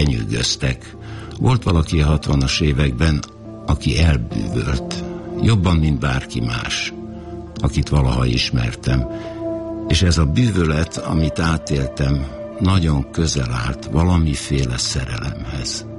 lenyűgöztek. Volt valaki a 60-as években, aki elbűvölt, jobban, mint bárki más, akit valaha ismertem, és ez a bűvölet, amit átéltem, nagyon közel állt valamiféle szerelemhez.